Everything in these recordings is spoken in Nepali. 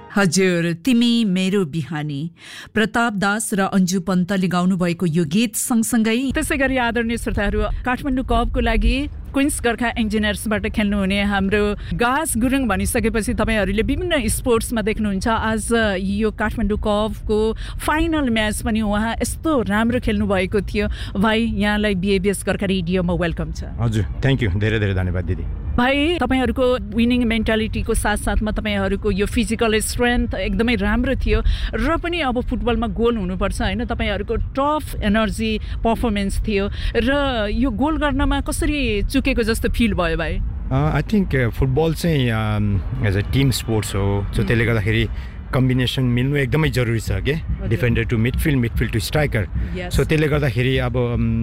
हजुर तिमी मेरो बिहानी प्रताप दास र अन्जु पन्तले गाउनु भएको यो गीत सँगसँगै त्यसैगरी आदरणीय श्रोताहरू काठमाडौँ कपको लागि क्वीन्स गोर्खा इन्जिनियर्सबाट खेल्नुहुने हाम्रो गास गुरुङ भनिसकेपछि तपाईहरूले विभिन्न स्पोर्ट्समा देख्नुहुन्छ आज यो काठमाडौँ कपको फाइनल म्याच पनि उहाँ यस्तो राम्रो खेल्नु भएको थियो। भाइ यहाँलाई बिएबिएस गोर्खा रेडियोमा वेलकम छ। हजुर थ्याङ्क यू, धेरै धेरै धन्यवाद दिदी। भाइ तपाईहरूको विनिङ मेन्टालिटीको साथसाथमा तपाईहरूको यो फिजिकल स्ट्रेन्थ एकदमै राम्रो थियो र पनि अब फुटबलमा गोल हुनुपर्छ होइन, तपाईहरूको टफ एनर्जी पर्फर्मेन्स थियो र यो गोल गर्नमा कसरी चुकेको जस्तो फिल भयो भाइ? आई थिङ्क फुटबल चाहिँ एज अ टिम स्पोर्ट्स हो, सो त्यसले गर्दाखेरि कम्बिनेसन मिल्नु एकदमै जरुरी छ के, defender to midfield to striker. So त्यसले गर्दाखेरि अब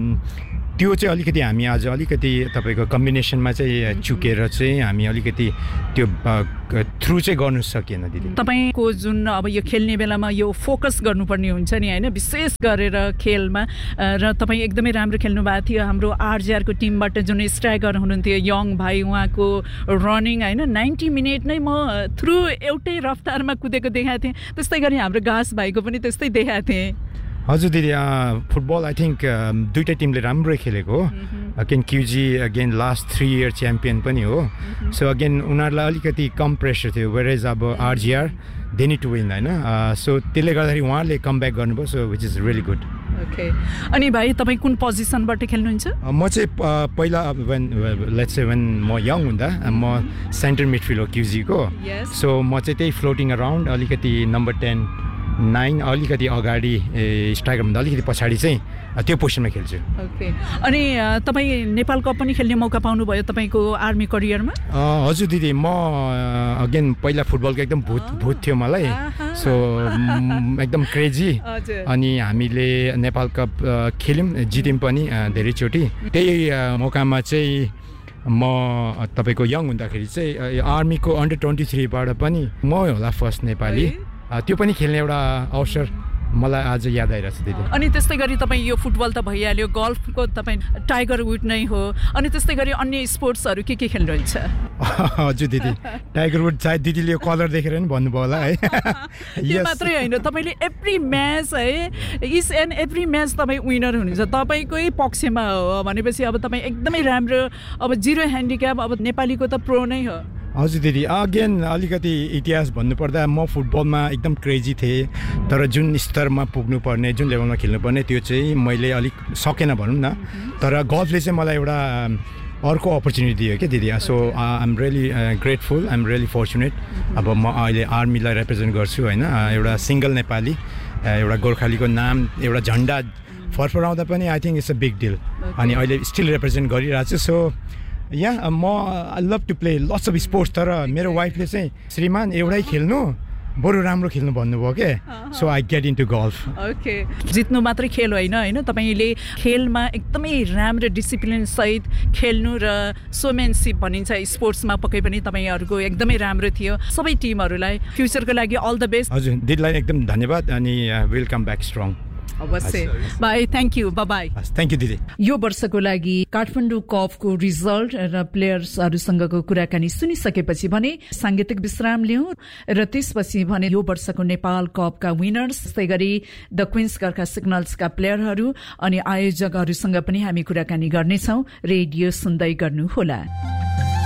त्यो चाहिँ अलिकति हामी आज अलिकति तपाईँको कम्बिनेसनमा चाहिँ चुकेर चाहिँ हामी अलिकति त्यो थ्रु चाहिँ गर्नु सकिएन दिदी। तपाईँको जुन अब यो खेल्ने बेलामा यो फोकस गर्नुपर्ने हुन्छ नि होइन, विशेष गरेर खेलमा, र तपाईँ एकदमै राम्रो खेल्नु भएको थियो। हाम्रो आरजिआरको टिमबाट जुन स्ट्राइकर हुनुहुन्थ्यो यङ भाइ, उहाँको रनिङ होइन 90 मिनट नै म थ्रु एउटै रफ्तारमा कुदेको देखाएको थिएँ, त्यस्तै गरी हाम्रो गास भाइको पनि त्यस्तै देखाएको थिएँ। हजुर दिदी, फुटबल आई थिङ्क दुईवटै टिमले राम्रै खेलेको हो। Again क्युजी again last 3 year champion पनि हो। सो अगेन उनीहरूलाई अलिकति कम प्रेसर थियो, वेयर एज अब आरजिआर दे निड टु विन होइन। सो त्यसले गर्दाखेरि उहाँहरूले कम ब्याक गर्नुभयो, so which is really good. Okay, अनि भाइ तपाईँ कुन पोजिसनबाट खेल्नुहुन्छ? म चाहिँ पहिला लेट्स से वेन म यङ हुँदा म सेन्टर मिडफिल्ड हो क्युजीको। सो म चाहिँ त्यही फ्लोटिङ अराउन्ड अलिकति नम्बर 10-9 अलिकति अगाडि स्ट्राइकरभन्दा अलिकति पछाडि चाहिँ त्यो पोजिसनमा खेल्छु। ओके, अनि तपाईँ नेपाल कप पनि खेल्ने मौका पाउनुभयो तपाईँको आर्मी करियरमा? हजुर दिदी, म अगेन पहिला फुटबलको एकदम भूत थियो मलाई, सो एकदम क्रेजी। अनि हामीले नेपाल कप खेल्यौँ, जित्यौँ पनि धेरैचोटि। त्यही मौकामा चाहिँ म तपाईँको यङ हुँदाखेरि चाहिँ आर्मीको अन्डर 23बाट पनि म होला फर्स्ट नेपाली, त्यो पनि खेल्ने एउटा अवसर मलाई आज याद आइरहेछ दिदी। अनि त्यस्तै गरी तपाईँ यो फुटबल त भइहाल्यो, गल्फको तपाईँ टाइगर वुड नै हो, अनि त्यस्तै गरी अन्य स्पोर्ट्सहरू के खेल्नुहुन्छ? हजुर दिदी, टाइगर वुड सायद दिदीले यो कलर देखेर नि भन्नुभयो होला है। यो मात्रै होइन, तपाईँले एभ्री म्याच है, इच एन्ड एभ्री म्याच तपाईँ विनर हुनुहुन्छ, तपाईँकै पक्षमा हो भनेपछि अब तपाईँ एकदमै राम्रो, अब 0 ह्यान्डिक्याप, अब नेपालीको त प्रो नै हो। हजुर दिदी, अगेन अलिकति इतिहास भन्नुपर्दा म फुटबलमा एकदम क्रेजी थिएँ, तर जुन स्तरमा पुग्नुपर्ने, जुन लेभलमा खेल्नुपर्ने त्यो चाहिँ मैले अलिक सकेन भनौँ न। तर गल्फले चाहिँ मलाई एउटा अर्को अपर्च्युनिटी दियो क्या दिदी। So I am really grateful, I am really fortunate. अब म अहिले आर्मीलाई रिप्रेजेन्ट गर्छु होइन, एउटा सिङ्गल नेपाली, एउटा गोर्खालीको नाम, एउटा झन्डा फरफराउँदा पनि I think it's a big deal, अनि अहिले स्टिल रिप्रेजेन्ट गरिरहेको छु। सो म I love to play lots of sports, तर मेरो वाइफले चाहिँ श्रीमान एउटै खेल्नु, बरु राम्रो खेल्नु भन्नुभयो के, so I get into golf. Okay, जित्नु मात्रै खेल होइन, तपाईँले खेलमा एकदमै राम्रो डिसिप्लिन सहित खेल्नु र सोमेनसिप भनिन्छ स्पोर्ट्समा पक्कै पनि तपाईँहरूको एकदमै राम्रो थियो। सबै टिमहरूलाई फ्युचरको लागि अल द बेस्ट। हजुर दिदीलाई एकदम धन्यवाद, अनि विल कम ब्याक स्ट्रङ। अवश्य भाइ, thank you, by. Thank you दिदी। यो वर्षको लागि काठमाडौँ कपको रिजल्ट र प्लेयर्सहरूसँगको कुराकानी सुनिसकेपछि भने साङ्गीतिक विश्राम लियौँ र त्यसपछि भने यो वर्षको नेपाल कपका विनर्स, त्यस्तै गरी द क्वीन्स गोर्खा सिग्नल्सका प्लेयरहरू अनि आयोजकहरूसँग पनि हामी कुराकानी गर्नेछौँ। रेडियो सुन्दै गर्नुहोला।